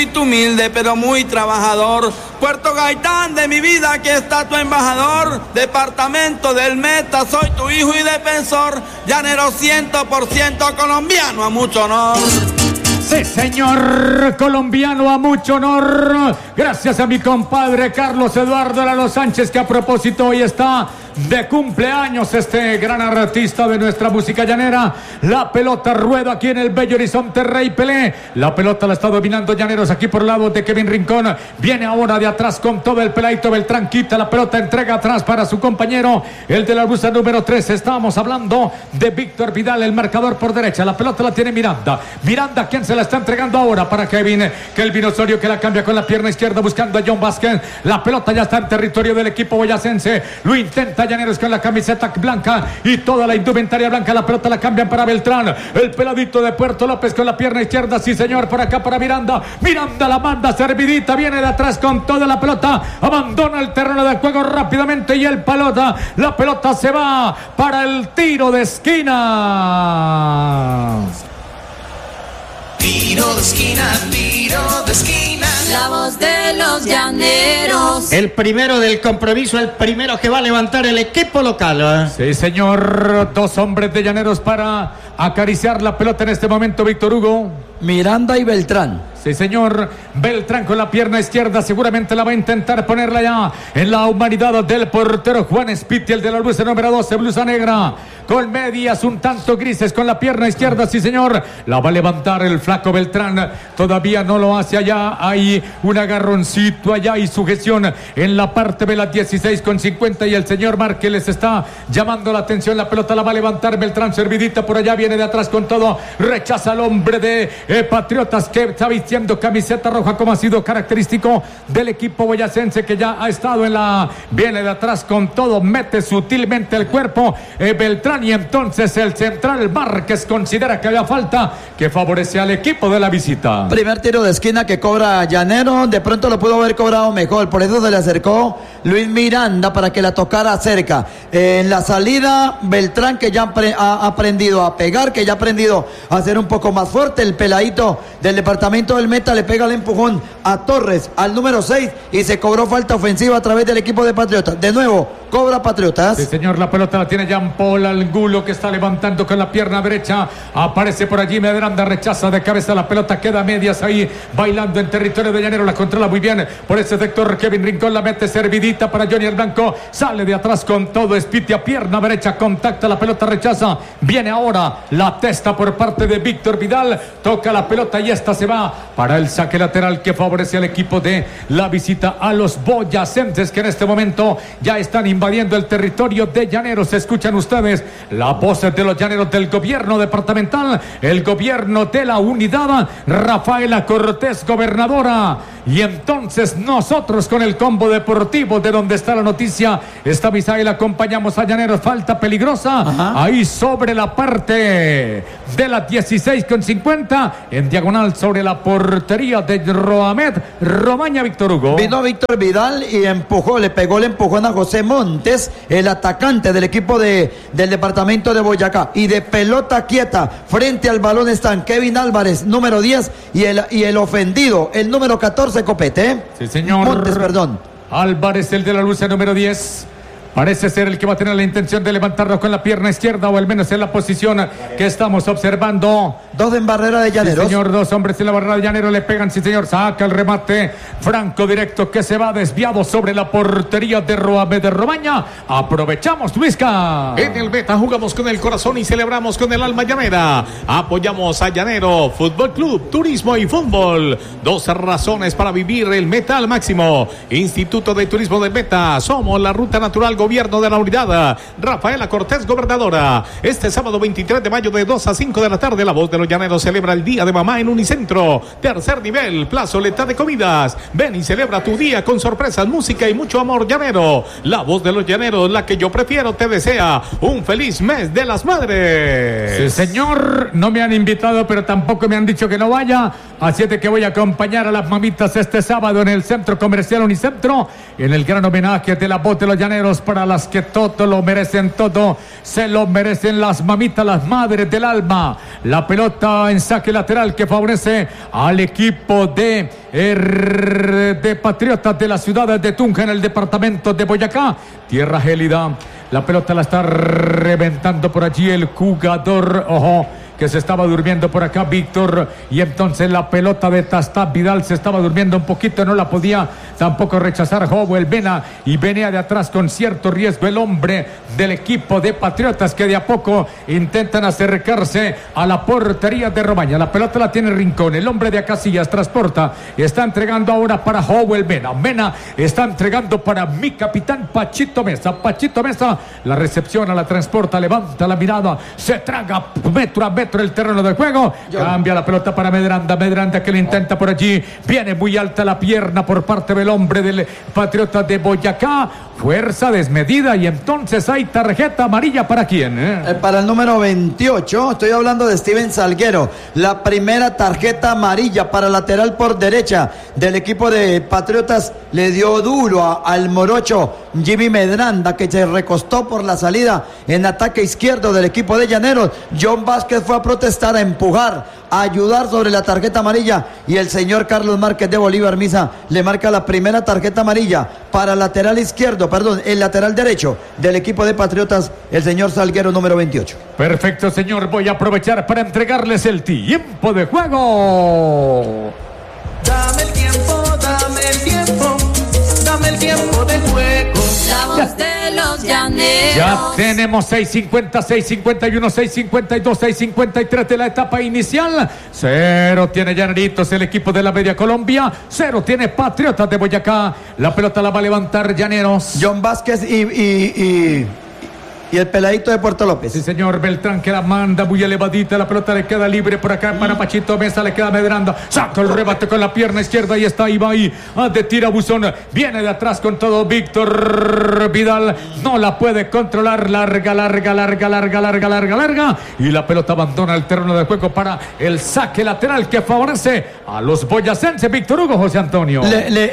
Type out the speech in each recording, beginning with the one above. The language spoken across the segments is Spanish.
Humilde pero muy trabajador. Puerto Gaitán de mi vida, aquí está tu embajador. Departamento del Meta, soy tu hijo y defensor. Llanero 100% colombiano, a mucho honor. Sí, señor, colombiano a mucho honor. Gracias a mi compadre Carlos Eduardo Lalo Sánchez, que a propósito hoy está de cumpleaños, este gran artista de nuestra música llanera. La pelota rueda aquí en el bello horizonte Rey Pelé. La pelota la está dominando Llaneros aquí por el lado de Kevin Rincón. Viene ahora de atrás con todo el peladito Beltrán, quita la pelota, entrega atrás para su compañero, el de la blusa número 3. Estábamos hablando de Víctor Vidal, el marcador por derecha. La pelota la tiene Miranda. Miranda, quien se la está entregando ahora para Kelvin Osorio, que la cambia con la pierna izquierda buscando a John Vázquez. La pelota ya está en territorio del equipo boyacense. Lo intenta Llaneros con la camiseta blanca y toda la indumentaria blanca. La pelota la cambian para Beltrán, el peladito de Puerto López con la pierna izquierda. Sí, señor, por acá para Miranda. Miranda la manda servidita, viene de atrás con toda la pelota, abandona el terreno de juego rápidamente y la pelota se va para el tiro de esquina. Tiro de esquina, tiro de esquina. La voz de los llaneros. El primero del compromiso, el primero que va a levantar el equipo local. Sí, señor. Dos hombres de Llaneros para acariciar la pelota en este momento, Víctor Hugo. Miranda y Beltrán. Sí, señor. Beltrán con la pierna izquierda seguramente la va a intentar ponerla ya en la humanidad del portero Juan Espiti, el de la blusa número 12, blusa negra, con medias un tanto grises, con la pierna izquierda. Sí, señor. La va a levantar el flaco Beltrán. Todavía no lo hace allá. Hay un agarroncito allá y sujeción en la parte de la 16,50 y el señor Márquez les está llamando la atención. La pelota la va a levantar Beltrán, servidita por allá, viene de atrás con todo, rechaza al hombre de Patriotas, que está vistiendo camiseta roja, como ha sido característico del equipo boyacense, que ya ha estado viene de atrás con todo, mete sutilmente el cuerpo Beltrán, y entonces el central Márquez considera que había falta que favorece al equipo de la visita. Primer tiro de esquina que cobra Llanero, de pronto lo pudo haber cobrado mejor, por eso se le acercó Luis Miranda para que la tocara cerca. En la salida, Beltrán, que ya ha aprendido a pegar, que ya ha aprendido a ser un poco más fuerte. El peladito del departamento del Meta le pega el empujón a Torres, al número 6, y se cobró falta ofensiva a través del equipo de Patriotas. De nuevo, cobra Patriotas. Sí, señor, la pelota la tiene Jean Paul Angulo, que está levantando con la pierna derecha. Aparece por allí Medranda, rechaza de cabeza la pelota, queda a medias ahí, bailando en territorio de Llanero. La controla muy bien por ese sector Kevin Rincón, la mete servidita para Johnny el Blanco. Sale de atrás con todo, Espiti a pierna derecha, contacta la pelota, rechaza. Viene ahora la testa por parte de Víctor Vidal. Toca la pelota y esta se va para el saque lateral que favorece al equipo de la visita, a los boyacenses, que en este momento ya están invadiendo el territorio de Llaneros. Escuchan ustedes la voz de los llaneros del gobierno departamental, el gobierno de la unidad, Rafaela Cortés, gobernadora. Y entonces nosotros con el combo deportivo de donde está la noticia, está Misael, acompañamos a Llaneros. Falta peligrosa ahí sobre la parte de la 16,50, en diagonal sobre la portería de Roamed Romaña. Víctor Hugo. Vino Víctor Vidal y empujó, le pegó el empujón a José Montes, el atacante del equipo del departamento de Boyacá. Y de pelota quieta frente al balón están Kevin Álvarez, número 10, y el ofendido, el número 14, Copete. Sí, señor. Montes, perdón. Álvarez, el de la lucha número 10. Parece ser el que va a tener la intención de levantarlo con la pierna izquierda, o al menos en la posición que estamos observando. Dos en barrera de Llaneros. Sí, señor, dos hombres en la barrera de Llaneros, le pegan, sí, señor, saca el remate franco directo que se va desviado sobre la portería de Roamed de Romaña. Aprovechamos, Luisca. En el Meta jugamos con el corazón y celebramos con el alma llanera. Apoyamos a Llanero Fútbol Club, Turismo y Fútbol. 12 razones para vivir el Meta al máximo. Instituto de Turismo del Meta. Somos la ruta natural, gobierno de la unidad. Rafaela Cortés, gobernadora. Este sábado 23 de mayo de 2 a 5 de la tarde, la voz de los llaneros celebra el Día de Mamá en Unicentro. Tercer nivel, plazoleta de comidas. Ven y celebra tu día con sorpresas, música y mucho amor llanero. La voz de los llaneros, la que yo prefiero, te desea un feliz mes de las madres. Sí, señor, no me han invitado, pero tampoco me han dicho que no vaya. Así es de que voy a acompañar a las mamitas este sábado en el Centro Comercial Unicentro, en el gran homenaje de la voz de los llaneros para las que todo lo merecen, todo se lo merecen las mamitas, las madres del alma. La pelota en saque lateral que favorece al equipo de Patriotas de la ciudad de Tunja en el departamento de Boyacá. Tierra gélida. La pelota la está reventando por allí el jugador, ojo, que se estaba durmiendo por acá, Víctor, y entonces la pelota de Tastá Vidal se estaba durmiendo un poquito, no la podía tampoco rechazar Joel Mena, y venía de atrás con cierto riesgo el hombre del equipo de Patriotas, que de a poco intentan acercarse a la portería de Romaña. La pelota la tiene Rincón, el hombre de Acasillas transporta, está entregando ahora para Joel Mena. Mena está entregando para mi capitán Pachito Mesa. Pachito Mesa la recepciona, la transporta, levanta la mirada, se traga metro a metro el terreno de juego, cambia la pelota para Medranda. Medranda que le intenta por allí, viene muy alta la pierna por parte del hombre del Patriota de Boyacá, fuerza desmedida, y entonces hay tarjeta amarilla. ¿Para quién? Para el número 28, estoy hablando de Steven Salguero. La primera tarjeta amarilla para lateral por derecha del equipo de Patriotas. Le dio duro al morocho Jimmy Medranda, que se recostó por la salida en ataque izquierdo del equipo de Llaneros. John Vázquez fue a protestar, a empujar, a ayudar sobre la tarjeta amarilla, y el señor Carlos Márquez de Bolívar Misa le marca la primera tarjeta amarilla para lateral izquierdo, el lateral derecho del equipo de Patriotas, el señor Salguero, número 28. Perfecto, señor, voy a aprovechar para entregarles el tiempo de juego. Dame el tiempo, dame el tiempo, dame el tiempo de juego. La voz de los llaneros. Ya tenemos 6:50, 6:51, 6:52, 6:53 de la etapa inicial. 0 tiene Llaneritos, el equipo de la Media Colombia. 0 tiene Patriotas de Boyacá. La pelota la va a levantar Llaneros. John Vázquez y el peladito de Puerto López. Sí, señor. Beltrán que la manda muy elevadita. La pelota le queda libre por acá para Pachito Mesa. Le queda Medranda. Saca el rebate con la pierna izquierda. Ahí está, iba ahí. De tira Buzón. Viene de atrás con todo Víctor Vidal. No la puede controlar. Larga. Y la pelota abandona el terreno de juego para el saque lateral que favorece a los boyacenses. Víctor Hugo, José Antonio.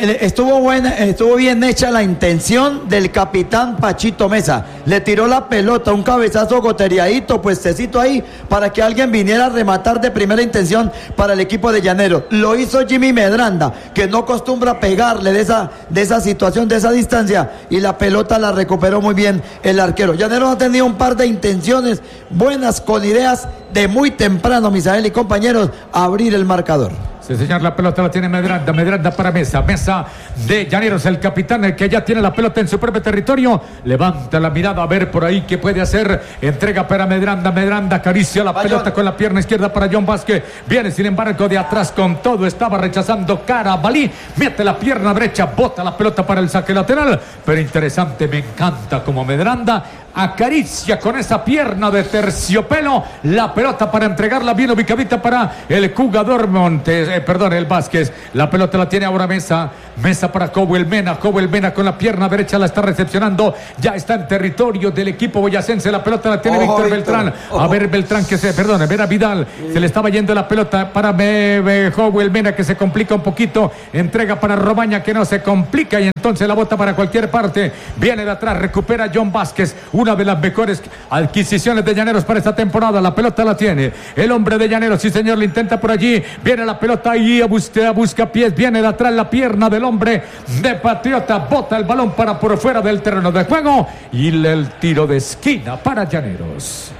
Estuvo bien hecha la intención del capitán Pachito Mesa. Le tiró la pelota, un cabezazo goteriadito, puestecito ahí, para que alguien viniera a rematar de primera intención para el equipo de Llaneros. Lo hizo Jimmy Medranda, que no acostumbra pegarle de esa situación, de esa distancia, y la pelota la recuperó muy bien el arquero. Llaneros ha tenido un par de intenciones buenas, con ideas de muy temprano, Misael y compañeros, a abrir el marcador. Sí, señor, la pelota la tiene Medranda. Medranda para Mesa. Mesa de Llaneros, el capitán, el que ya tiene la pelota en su propio territorio. Levanta la mirada a ver por ahí qué puede hacer. Entrega para Medranda. Medranda acaricia la pelota con la pierna izquierda para John Vázquez. Viene, sin embargo, de atrás con todo. Estaba rechazando Carabalí. Mete la pierna derecha. Bota la pelota para el saque lateral. Pero interesante, me encanta como Medranda acaricia con esa pierna de terciopelo la pelota para entregarla bien ubicadita para el jugador el Vázquez. La pelota la tiene ahora Mesa. Mesa para Joel Mena. Joel Mena con la pierna derecha la está recepcionando. Ya está en territorio del equipo boyacense. La pelota la tiene Víctor Beltrán. A ver Beltrán ver a Vidal. Se le estaba yendo la pelota para Joel Mena, que se complica un poquito. Entrega para Romaña, que no se complica, y entonces la bota para cualquier parte. Viene de atrás, recupera John Vázquez. Una de las mejores adquisiciones de Llaneros para esta temporada. La pelota la tiene el hombre de Llaneros. Sí, señor, le intenta por allí. Viene la pelota ahí, busca pies. Viene de atrás la pierna del hombre de Patriota. Bota el balón para por fuera del terreno de juego. Y el tiro de esquina para Llaneros.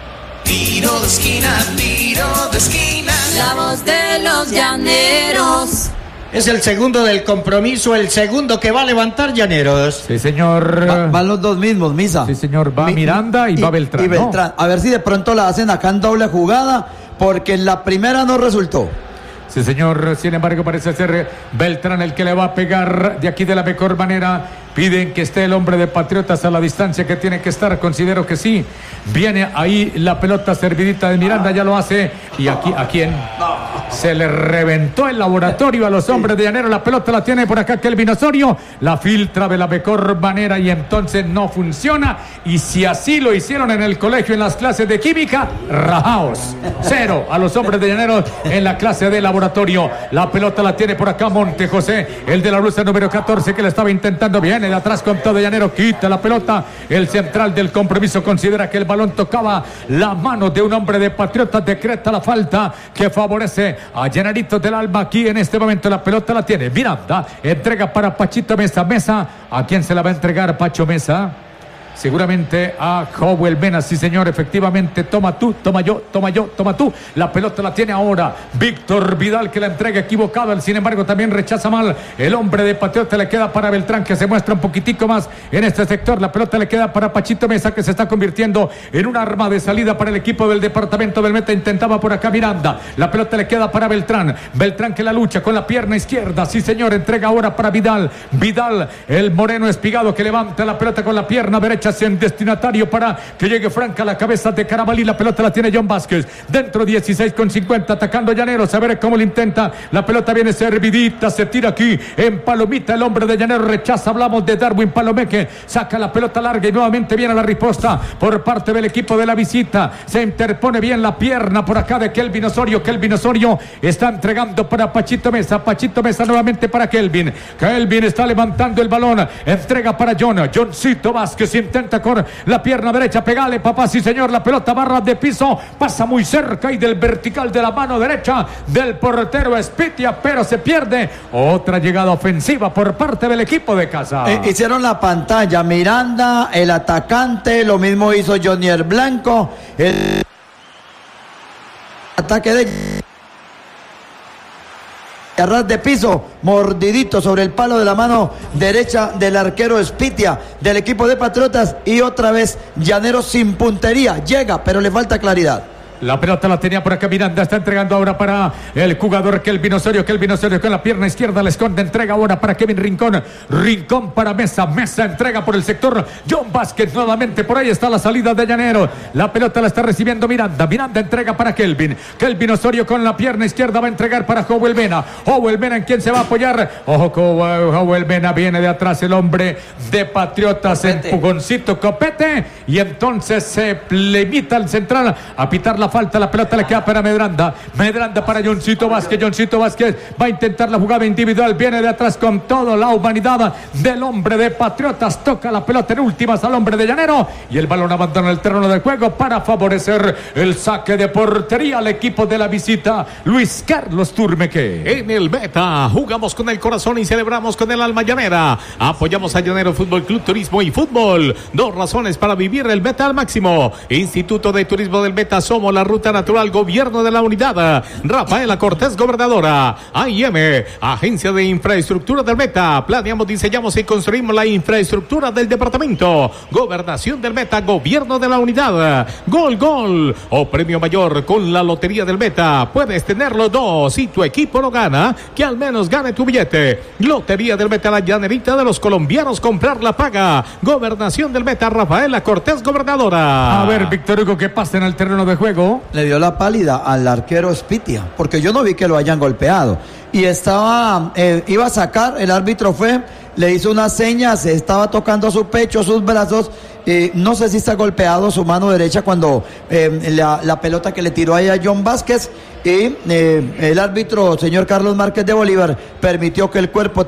Tiro de esquina, tiro de esquina. La voz de los llaneros. Es el segundo del compromiso, el segundo que va a levantar Llaneros. Sí, señor. Van los dos mismos, Misa. Sí, señor. Va Miranda y va Beltrán. Y Beltrán. ¿No? A ver si de pronto la hacen acá en doble jugada, porque en la primera no resultó. Sí, señor. Sin embargo, parece ser Beltrán el que le va a pegar de aquí de la mejor manera. Piden que esté el hombre de Patriotas a la distancia que tiene que estar. Considero que sí. Viene ahí la pelota servidita de Miranda, ya lo hace. Y aquí, ¿a quién? Se le reventó el laboratorio a los hombres de Llanero. La pelota la tiene por acá Kelvin Osorio. La filtra de la mejor manera y entonces no funciona. Y si así lo hicieron en el colegio en las clases de química, rajaos. 0 a los hombres de Llanero en la clase de laboratorio. La pelota la tiene por acá Monte José, el de la blusa número 14 que le estaba intentando. Viene de atrás con todo Llanero. Quita la pelota. El central del compromiso considera que el balón tocaba la mano de un hombre de Patriotas. Decreta la falta que favorece a Llanerito del Alma. Aquí en este momento la pelota la tiene Miranda, entrega para Pachito Mesa. Mesa, ¿a quién se la va a entregar Pacho Mesa? Seguramente a Howell Mena, sí señor, efectivamente, toma tú, toma yo, toma yo, toma tú. La pelota la tiene ahora Víctor Vidal que la entrega equivocada, sin embargo también rechaza mal el hombre de Patriota. Le queda para Beltrán que se muestra un poquitico más en este sector. La pelota le queda para Pachito Mesa que se está convirtiendo en un arma de salida para el equipo del departamento del Meta. Intentaba por acá Miranda, la pelota le queda para Beltrán. Beltrán que la lucha con la pierna izquierda, sí señor, entrega ahora para Vidal. Vidal, el moreno espigado que levanta la pelota con la pierna derecha en destinatario para que llegue franca la cabeza de Carabalí. La pelota la tiene John Vázquez dentro 16,50 atacando Llaneros. A ver cómo lo intenta. La pelota viene servidita, se tira aquí en palomita. El hombre de Llaneros rechaza. Hablamos de Darwin Palomé que saca la pelota larga y nuevamente viene la riposta por parte del equipo de la visita. Se interpone bien la pierna por acá de Kelvin Osorio. Kelvin Osorio está entregando para Pachito Mesa. Pachito Mesa nuevamente para Kelvin. Kelvin está levantando el balón. Entrega para Johncito Vázquez. Intenta con la pierna derecha, pegale papá, sí señor, la pelota barra de piso, pasa muy cerca y del vertical de la mano derecha del portero Espitia, pero se pierde. Otra llegada ofensiva por parte del equipo de casa. Hicieron la pantalla, Miranda, el atacante, lo mismo hizo Jonier Blanco, el ataque de ras de piso, mordidito sobre el palo de la mano derecha del arquero Espitia del equipo de Patriotas y otra vez Llaneros sin puntería, llega pero le falta claridad. La pelota la tenía por acá Miranda, está entregando ahora para el jugador Kelvin Osorio con la pierna izquierda, le esconde, entrega ahora para Kevin Rincón, Rincón para Mesa, Mesa entrega por el sector, John Vázquez nuevamente, por ahí está la salida de Llanero, la pelota la está recibiendo Miranda, Miranda entrega para Kelvin Osorio con la pierna izquierda va a entregar para Howell Mena, en quien se va a apoyar, ojo, Howell Mena viene de atrás el hombre de Patriotas, empujoncito Copete, y entonces se limita al central a pitar la falta, la pelota le queda para Medranda para Johncito Vázquez va a intentar la jugada individual, viene de atrás con toda la humanidad del hombre de Patriotas, toca la pelota en últimas al hombre de Llanero y el balón abandona el terreno del juego para favorecer el saque de portería al equipo de la visita, Luis Carlos Turmeque. En el Meta jugamos con el corazón y celebramos con el alma llanera, apoyamos a Llanero Fútbol Club, Turismo y Fútbol, 2 razones para vivir el Meta al máximo, Instituto de Turismo del Meta, somos la ruta natural, gobierno de la unidad, Rafaela Cortés, gobernadora, AIM, agencia de infraestructura del Meta, planeamos, diseñamos y construimos la infraestructura del departamento, gobernación del Meta, gobierno de la unidad, gol o premio mayor con la lotería del Meta, puedes tenerlo 2, si tu equipo lo gana, que al menos gane tu billete, lotería del Meta, la llanerita de los colombianos, comprar la paga, gobernación del Meta, Rafaela Cortés, gobernadora. A ver, Víctor Hugo, ¿qué pasa en el terreno de juego? Le dio la pálida al arquero Espitia, porque yo no vi que lo hayan golpeado. Y iba a sacar, el árbitro fue, le hizo una seña, se estaba tocando su pecho, sus brazos. No sé si está golpeado su mano derecha cuando la pelota que le tiró ahí a John Vázquez. Y el árbitro, señor Carlos Márquez de Bolívar, permitió que el cuerpo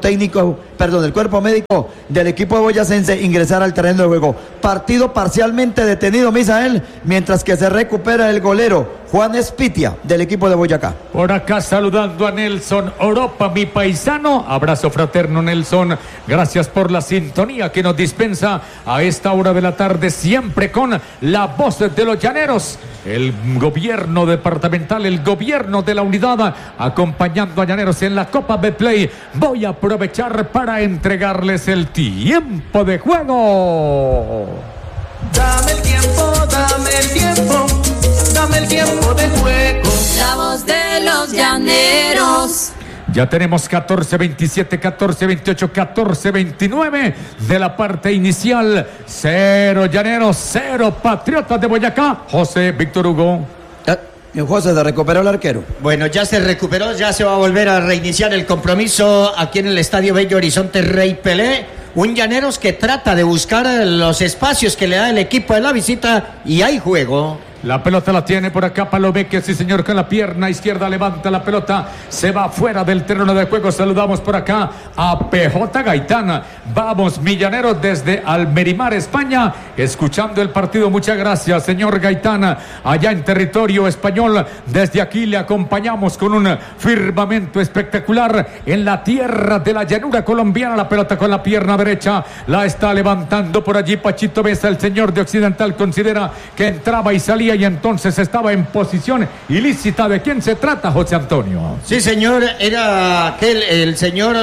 médico del equipo de boyacense ingresara al terreno de juego. Partido parcialmente detenido, Misael, mientras que se recupera el golero Juan Espitia del equipo de Boyacá. Por acá saludando a Nelson Oropa, mi paisano. Abrazo fraterno, Nelson. Gracias por la sintonía que nos dispensa a esta hora de la tarde, siempre con la voz de los llaneros. El gobierno departamental, el gobierno de la unidad, acompañando a Llaneros en la Copa Betplay. Voy a aprovechar para entregarles el tiempo de juego. Dame el tiempo, dame el tiempo, dame el tiempo de juego. La voz de los llaneros. Ya tenemos 14-27, 14-28, 14-29 de la parte inicial. 0 Llaneros, 0 Patriotas de Boyacá. José Víctor Hugo. José, ¿se recuperó el arquero? Bueno, ya se recuperó, ya se va a volver a reiniciar el compromiso aquí en el Estadio Bello Horizonte Rey Pelé. Un Llaneros que trata de buscar los espacios que le da el equipo de la visita y hay juego. La pelota la tiene por acá Palomeque, sí señor, con la pierna izquierda levanta la pelota, se va fuera del terreno de juego. Saludamos por acá a PJ Gaitán. Vamos, Millaneros, desde Almerimar, España, escuchando el partido. Muchas gracias, señor Gaitán, allá en territorio español. Desde aquí le acompañamos con un firmamento espectacular en la tierra de la llanura colombiana. La pelota con la pierna derecha la está levantando por allí Pachito Mesa. El señor de Occidental considera que entraba y salía y entonces estaba en posición ilícita. ¿De quién se trata, José Antonio? Sí, señor, era el señor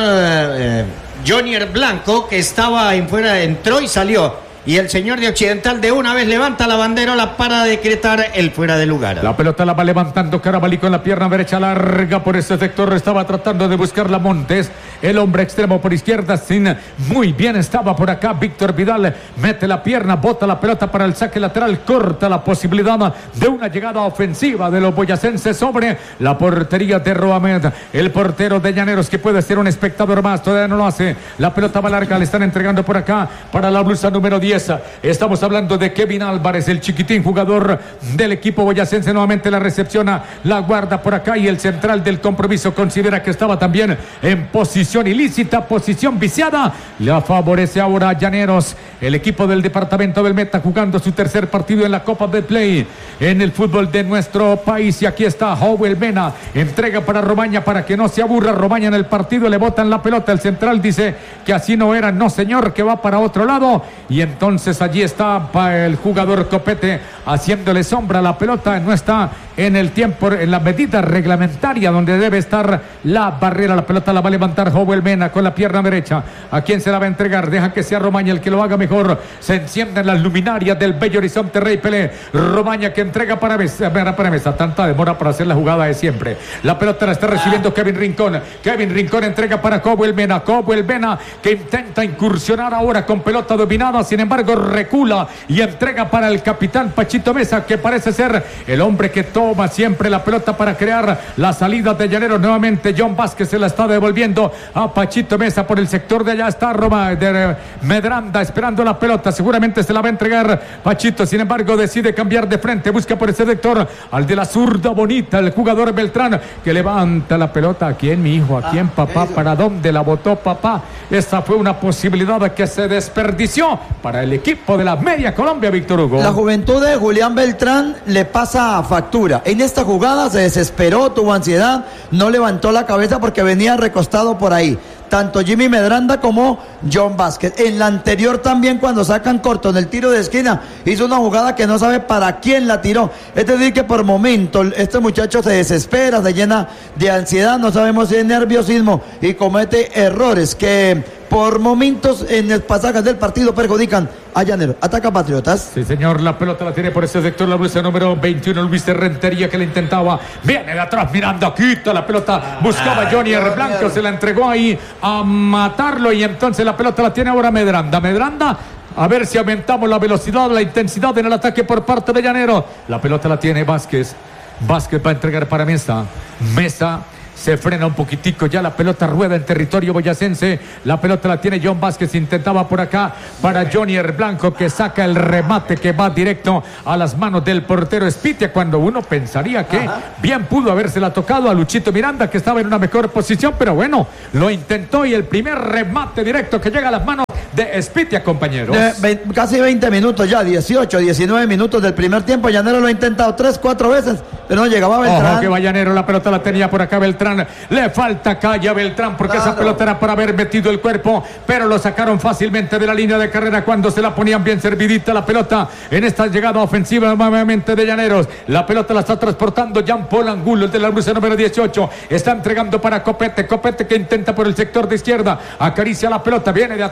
Jonier Blanco, que estaba en fuera, entró y salió. Y el señor de Occidental de una vez levanta la banderola para decretar el fuera de lugar. La pelota la va levantando Carabalí con la pierna derecha larga por ese sector. Estaba tratando de buscarla Montes, el hombre extremo por izquierda. Muy bien estaba por acá Víctor Vidal. Mete la pierna, bota la pelota para el saque lateral. Corta la posibilidad de una llegada ofensiva de los boyacenses sobre la portería de Roamed. El portero de Llaneros, que puede ser un espectador más, todavía no lo hace. La pelota va larga, le están entregando por acá para la blusa número 10. Estamos hablando de Kevin Álvarez, el chiquitín jugador del equipo boyacense. Nuevamente la recepciona, la guarda por acá y el central del compromiso considera que estaba también en posición ilícita, posición viciada. Le favorece ahora a Llaneros, el equipo del departamento del Meta, jugando su tercer partido en la Copa del Play en el fútbol de nuestro país. Y aquí está Howell Mena, entrega para Romaña para que no se aburra Romaña en el partido. Le botan la pelota, el central dice que así no era, no señor, que va para otro lado. Y entonces allí está el jugador Copete haciéndole sombra a la pelota. No está en el tiempo, en la medida reglamentaria donde debe estar la barrera. La pelota la va a levantar Howell Mena con la pierna derecha. ¿A quién se la va a entregar? Deja que sea Romaña el que lo haga mejor. Se encienden las luminarias del Bello Horizonte Rey Pelé. Romaña que entrega para Mesa. Tanta demora para hacer la jugada de siempre. La pelota la está recibiendo Kevin Rincón. Kevin Rincón entrega para Howell Mena. Howell Mena que intenta incursionar ahora con pelota dominada. Sin embargo recula y entrega para el capitán Pachito Mesa, que parece ser el hombre que toma siempre la pelota para crear la salida de Llaneros. Nuevamente John Vázquez se la está devolviendo a Pachito Mesa por el sector de allá. Está Roma de Medranda esperando la pelota, seguramente se la va a entregar Pachito. Sin embargo decide cambiar de frente, busca por ese sector al de la zurda bonita, el jugador Beltrán, que levanta la pelota. ¿A quién, mi hijo? ¿A quién, papá? ¿Para dónde la botó, papá? Esa fue una posibilidad que se desperdició para el equipo de la Media Colombia, Víctor Hugo. La juventud de Julián Beltrán le pasa factura. En esta jugada se desesperó, tuvo ansiedad, no levantó la cabeza porque venía recostado por ahí. Tanto Jimmy Medranda como John Vázquez. En la anterior también, cuando sacan corto en el tiro de esquina, hizo una jugada que no sabe para quién la tiró. Es decir, que por momentos este muchacho se desespera, se llena de ansiedad, no sabemos si es nerviosismo y comete errores que por momentos en el pasaje del partido perjudican a Llanero. Ataca Patriotas. Sí, señor, la pelota la tiene por ese sector la blusa número 21, Luis de Rentería, que le intentaba. Viene de atrás, Miranda, quita la pelota. Buscaba Johnny R. Blanco, se la entregó ahí a matarlo y entonces la pelota la tiene ahora Medranda. Medranda, a ver si aumentamos la velocidad, la intensidad en el ataque por parte de Llanero. La pelota la tiene Vázquez. Vázquez va a entregar para Mesa. Mesa se frena un poquitico, ya la pelota rueda en territorio boyacense. La pelota la tiene John Vázquez, intentaba por acá para Johnny R. Blanco, que saca el remate que va directo a las manos del portero Espitia, cuando uno pensaría que bien pudo habérsela tocado a Luchito Miranda, que estaba en una mejor posición, pero bueno, lo intentó y el primer remate directo que llega a las manos de Espitia, compañeros. Casi 20 minutos ya, 18, 19 minutos del primer tiempo. Llanero lo ha intentado 3-4 veces, pero no llegaba Beltrán. Ojo que va Llanero, la pelota la tenía por acá Beltrán. Le falta calle a Beltrán porque esa pelota era para haber metido el cuerpo, pero lo sacaron fácilmente de la línea de carrera cuando se la ponían bien servidita la pelota en esta llegada ofensiva nuevamente de Llaneros. La pelota la está transportando Jean Paul Angulo, el de la blusa número 18. Está entregando para Copete. Copete que intenta por el sector de izquierda, acaricia la pelota, viene de atrás con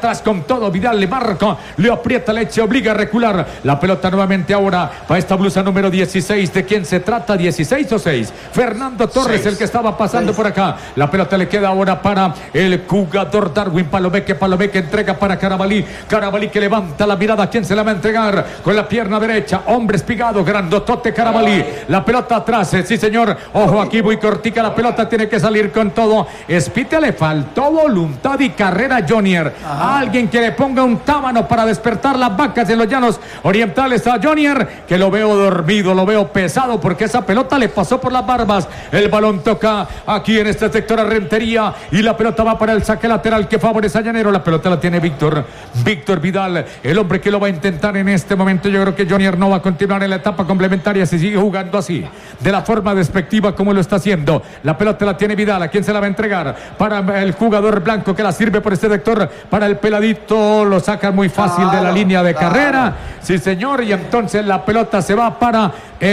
todo. Vidal le marca, le aprieta, le echa, obliga a recular. La pelota nuevamente ahora para esta blusa número 16. ¿De quién se trata? ¿16 o 6? Fernando Torres, 6. El que estaba pasando por acá. La pelota le queda ahora para el jugador Darwin Palomeque. Palomeque entrega para Carabalí. Carabalí que levanta la mirada. ¿Quién se la va a entregar? Con la pierna derecha. Hombre espigado, grandotote Carabalí. La pelota atrás, sí señor. Ojo aquí, muy cortica la pelota. Tiene que salir con todo. Espite, le faltó voluntad y carrera Jonier. Alguien que le ponga un tábano para despertar las vacas en los llanos orientales a Jonier, que lo veo dormido, lo veo pesado, porque esa pelota le pasó por las barbas. El balón toca aquí en este sector a Rentería y la pelota va para el saque lateral que favorece a Llanero. La pelota la tiene Víctor Vidal, el hombre que lo va a intentar en este momento. Yo creo que Jonier no va a continuar en la etapa complementaria si sigue jugando así, de la forma despectiva como lo está haciendo. La pelota la tiene Vidal. ¿A quién se la va a entregar? Para el jugador blanco que la sirve por este sector, para el peladito, lo saca muy fácil de la línea de carrera. Sí señor, y entonces la pelota se va para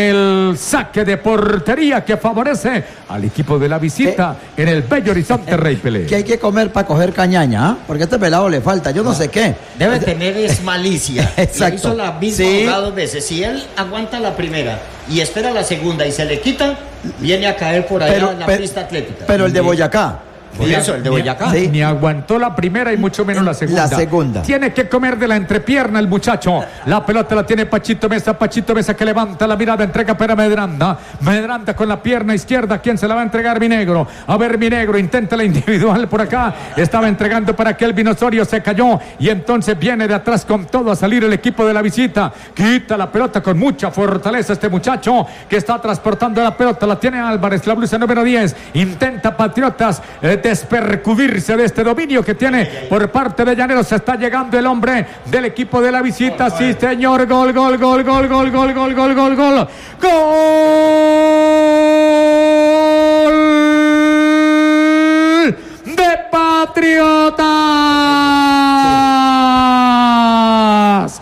el saque de portería que favorece al equipo de la visita en el Bello Horizonte Rey Pelé. ¿Qué hay que comer para coger cañaña? ¿Ah? Porque a este pelado le falta, yo no sé qué. Debe tener es malicia. Exacto. Hizo la misma jugada 2 veces. Si él aguanta la primera y espera la segunda y se le quita, viene a caer por allá en la pista atlética. Pero el de Boyacá. Y eso, el de Boyacá. Sí. Ni aguantó la primera y mucho menos la segunda. La segunda. Tiene que comer de la entrepierna el muchacho. La pelota la tiene Pachito Mesa que levanta la mirada, entrega para Medranda. Medranda con la pierna izquierda. ¿Quién se la va a entregar? Mi negro. A ver, mi negro, intenta la individual por acá. Estaba entregando para Kelvin Osorio, se cayó. Y entonces viene de atrás con todo a salir el equipo de la visita. Quita la pelota con mucha fortaleza este muchacho que está transportando la pelota. La tiene Álvarez, la blusa número 10. Intenta Patriotas despercudirse de este dominio que tiene por parte de Llaneros. Se está llegando el hombre del equipo de la visita. Sí señor, gol de Patriotas.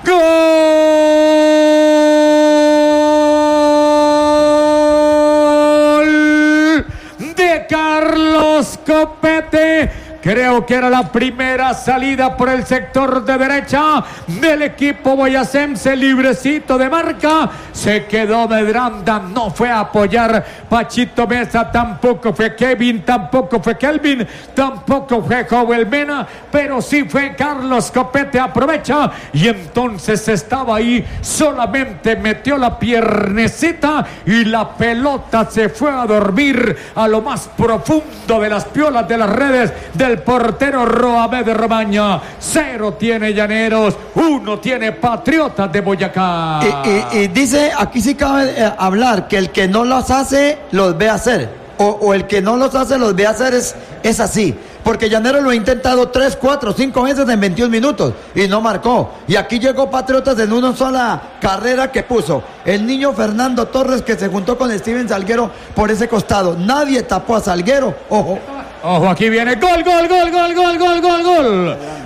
Carlos Copete. Creo que era la primera salida por el sector de derecha del equipo boyacense, librecito de marca. Se quedó Medranda, no fue a apoyar Pachito Mesa, tampoco fue Kevin, tampoco fue Kelvin, tampoco fue Joel Mena, pero sí fue Carlos Copete. Aprovecha y entonces estaba ahí, solamente metió la piernecita y la pelota se fue a dormir a lo más profundo de las piolas de las redes del portero Roamed Romaña. 0 tiene Llaneros, 1 tiene Patriotas de Boyacá. Y dice, aquí sí cabe hablar que el que no los hace, los ve hacer. O el que no los hace, los ve hacer es así. Porque Llanero lo ha intentado 3, 4, 5 veces en 21 minutos y no marcó. Y aquí llegó Patriotas en una sola carrera que puso el niño Fernando Torres, que se juntó con Steven Salguero por ese costado. Nadie tapó a Salguero. Ojo. Ojo, aquí viene gol.